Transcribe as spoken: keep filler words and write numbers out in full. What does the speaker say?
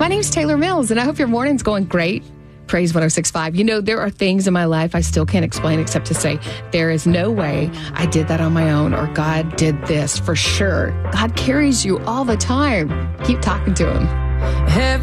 My name's Taylor Mills, and I hope your morning's going great. Praise one oh six point five. You know, there are things in my life I still can't explain except to say, there is no way I did that on my own, or God did this for sure. God carries you all the time. Keep talking to him. Every